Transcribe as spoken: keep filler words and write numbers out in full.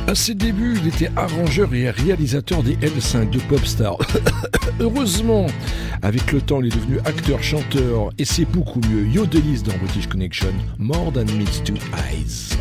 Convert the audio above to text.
À ses débuts, il était arrangeur et réalisateur des L cinq de Popstar. Heureusement, avec le temps, il est devenu acteur, chanteur et c'est beaucoup mieux. Yodelis dans British Connection, More Than Meets Two Eyes.